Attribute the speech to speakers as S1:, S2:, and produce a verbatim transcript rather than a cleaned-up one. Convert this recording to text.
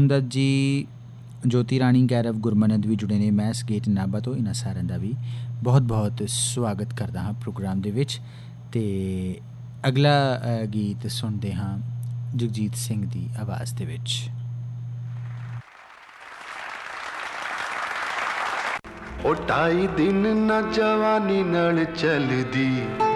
S1: सुंदर जी, ज्योति रानी गैरव गुरमनद भी जुड़े ने। मैं गेट नाभा तो इन्हां सारिਆਂ ਦਾ भी बहुत बहुत स्वागत करदा हाँ प्रोग्राम ਦੇ ਵਿੱਚ। ਤੇ ਅਗਲਾ ਅ, ਗੀਤ ਸੁਣਦੇ ਹਾਂ ਜਗਜੀਤ ਸਿੰਘ ਦੀ ਆਵਾਜ਼ ਦੇ ਵਿੱਚ।
S2: ਉਹ ਢਾਈ ਦਿਨ ਨਾ ਜਵਾਨੀ ਨਾਲ ਚੱਲਦੀ